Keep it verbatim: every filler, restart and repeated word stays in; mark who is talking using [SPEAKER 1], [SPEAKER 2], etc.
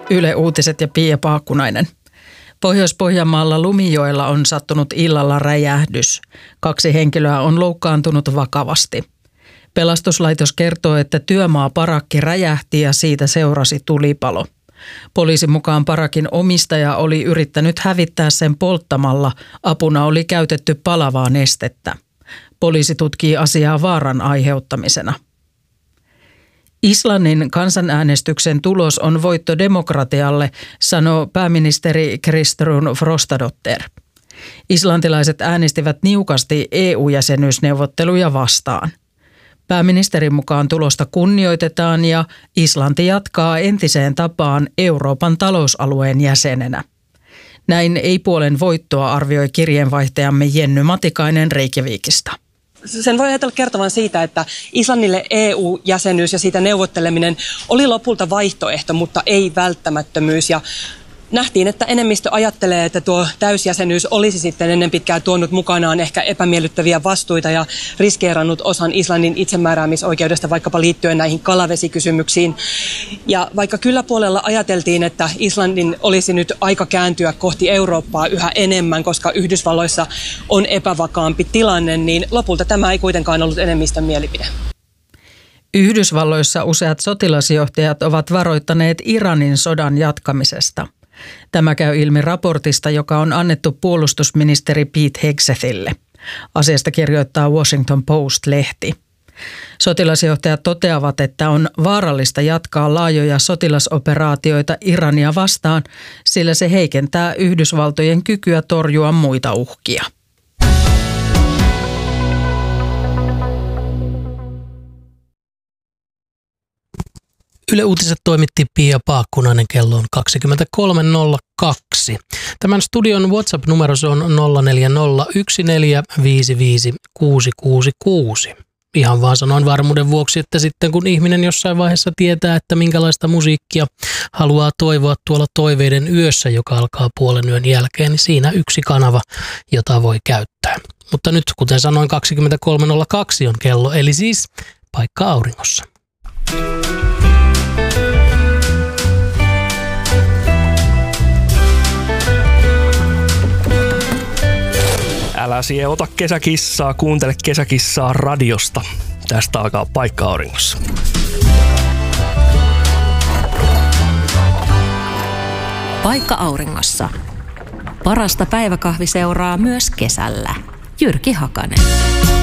[SPEAKER 1] Yle Uutiset ja Pia Paakkunainen. Pohjois-Pohjanmaalla Lumijoella on sattunut illalla räjähdys. Kaksi henkilöä on loukkaantunut vakavasti. Pelastuslaitos kertoo, että työmaaparakki räjähti ja siitä seurasi tulipalo. Poliisin mukaan parakin omistaja oli yrittänyt hävittää sen polttamalla. Apuna oli käytetty palavaa nestettä. Poliisi tutkii asiaa vaaran aiheuttamisena. Islannin kansanäänestyksen tulos on voitto demokratialle, sanoo pääministeri Kristrún Frostadóttir. Islantilaiset äänestivät niukasti E U-jäsenyysneuvotteluja vastaan. Pääministerin mukaan tulosta kunnioitetaan ja Islanti jatkaa entiseen tapaan Euroopan talousalueen jäsenenä. Näin ei puolen voittoa arvioi kirjeenvaihtajamme Jenny Matikainen Reykjavikista.
[SPEAKER 2] Sen voi ajatella kertovan siitä, että Islannille E U-jäsenyys ja siitä neuvotteleminen oli lopulta vaihtoehto, mutta ei välttämättömyys. Ja nähtiin, että enemmistö ajattelee, että tuo täysjäsenyys olisi sitten ennen pitkää tuonut mukanaan ehkä epämiellyttäviä vastuita ja riskeerannut osan Islannin itsemääräämisoikeudesta vaikkapa liittyen näihin kalavesikysymyksiin. Ja vaikka kyllä puolella ajateltiin, että Islannin olisi nyt aika kääntyä kohti Eurooppaa yhä enemmän, koska Yhdysvalloissa on epävakaampi tilanne, niin lopulta tämä ei kuitenkaan ollut enemmistön mielipide.
[SPEAKER 1] Yhdysvalloissa useat sotilasjohtajat ovat varoittaneet Iranin sodan jatkamisesta. Tämä käy ilmi raportista, joka on annettu puolustusministeri Pete Hegsethille. Asiasta kirjoittaa Washington Post-lehti. Sotilasjohtajat toteavat, että on vaarallista jatkaa laajoja sotilasoperaatioita Irania vastaan, sillä se heikentää Yhdysvaltojen kykyä torjua muita uhkia.
[SPEAKER 3] Yle Uutiset toimitti Pia Paakkunainen, kello on kaksikymmentäkolme nolla kaksi. Tämän studion WhatsApp-numero on nolla neljä nolla yksi neljä viisi viisi kuusi kuusi kuusi. Ihan vaan sanoin varmuuden vuoksi, että sitten kun ihminen jossain vaiheessa tietää, että minkälaista musiikkia haluaa toivoa tuolla toiveiden yössä, joka alkaa puolen yön jälkeen, niin siinä yksi kanava, jota voi käyttää. Mutta nyt, kuten sanoin, kaksikymmentäkolme nolla kaksi on kello, eli siis Paikka auringossa.
[SPEAKER 4] Älä sie ota kesäkissaa, kuuntele kesäkissaa radiosta. Tästä alkaa Paikka auringossa.
[SPEAKER 5] Paikka auringossa. Parasta päiväkahviseuraa myös kesällä. Jyrki Hakanen.